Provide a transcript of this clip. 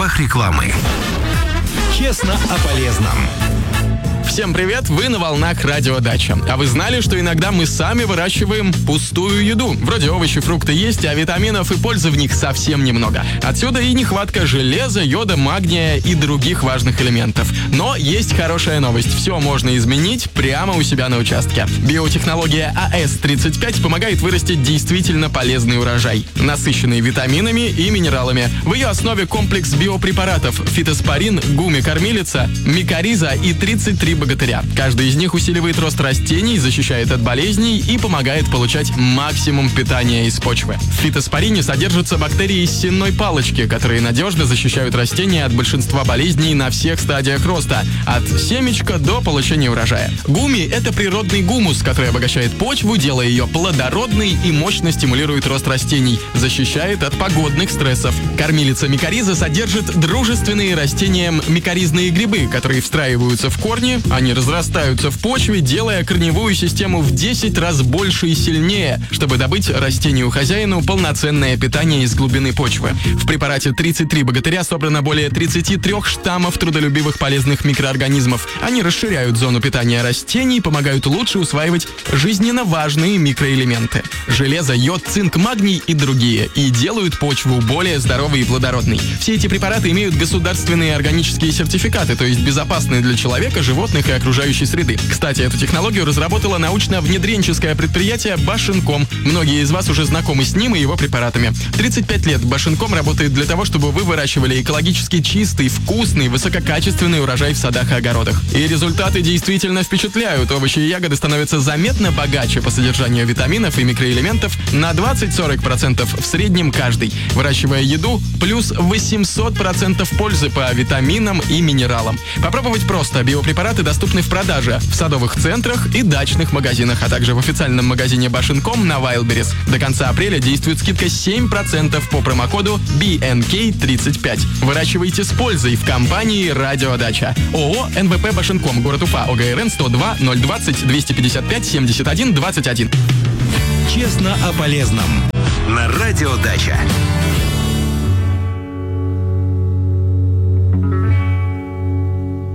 правах рекламы. Честно о полезном. Всем привет, вы на волнах Радио Дача. А вы знали, что иногда мы сами выращиваем пустую еду? Вроде овощи, фрукты есть, а витаминов и пользы в них совсем немного. Отсюда и нехватка железа, йода, магния и других важных элементов. Но есть хорошая новость. Все можно изменить прямо у себя на участке. Биотехнология АС-35 помогает вырастить действительно полезный урожай, насыщенный витаминами и минералами. В ее основе комплекс биопрепаратов: фитоспорин, гуми-кормилица, микориза и 33 богатыря. Каждый из них усиливает рост растений, защищает от болезней и помогает получать максимум питания из почвы. В фитоспорине содержатся бактерии из сенной палочки, которые надежно защищают растения от большинства болезней на всех стадиях роста, от семечка до получения урожая. Гуми – это природный гумус, который обогащает почву, делая ее плодородной и мощно стимулирует рост растений, защищает от погодных стрессов. Кормилица микориза содержит дружественные растениям микоризные грибы, которые встраиваются в корни. Они разрастаются в почве, делая корневую систему в 10 раз больше и сильнее, чтобы добыть растению-хозяину полноценное питание из глубины почвы. В препарате 33 богатыря собрано более 33 штаммов трудолюбивых полезных микроорганизмов. Они расширяют зону питания растений и помогают лучше усваивать жизненно важные микроэлементы: железо, йод, цинк, магний и другие, и делают почву более здоровой и плодородной. Все эти препараты имеют государственные органические сертификаты, то есть безопасные для человека, животных и окружающей среды. Кстати, эту технологию разработало научно-внедренческое предприятие Башинком. Многие из вас уже знакомы с ним и его препаратами. 35 лет Башинком работает для того, чтобы вы выращивали экологически чистый, вкусный, высококачественный урожай в садах и огородах. И результаты действительно впечатляют. Овощи и ягоды становятся заметно богаче по содержанию витаминов и микроэлементов на 20-40% в среднем каждый. Выращивая еду, плюс 800% пользы по витаминам и минералам. Попробовать просто. Биопрепараты доступны в продаже в садовых центрах и дачных магазинах, а также в официальном магазине Башинком на Wildberries. До конца апреля действует скидка 7% по промокоду BNK35. Выращивайте с пользой в компании Радио Дача. ООО «НВП Башинком», город Уфа, ОГРН 102 020 255 71 21. Честно о полезном. На Радио Дача.